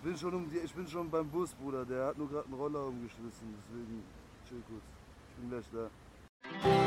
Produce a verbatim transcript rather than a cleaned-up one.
bin schon um die, ich bin schon beim Bus, Bruder. Der hat nur gerade einen Roller umgeschmissen. Deswegen chill kurz. Ich bin gleich da.